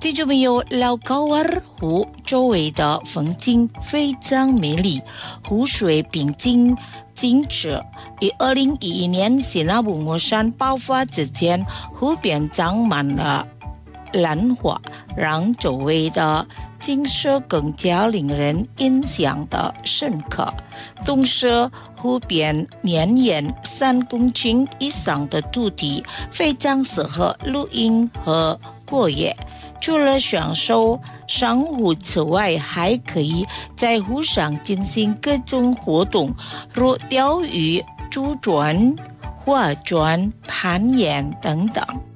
听众朋友，老高尔湖周围的风景非常美丽，湖水平静静止。于2011年西纳布摩山爆发之前，湖边长满了兰花，让周围的景色更加令人印象的深刻。同时，湖边绵延3公顷以上的土地，非常适合露营和过夜。除了享受赏湖之外，还可以在湖上进行各种活动，如钓鱼、竹船、划船、攀岩等等。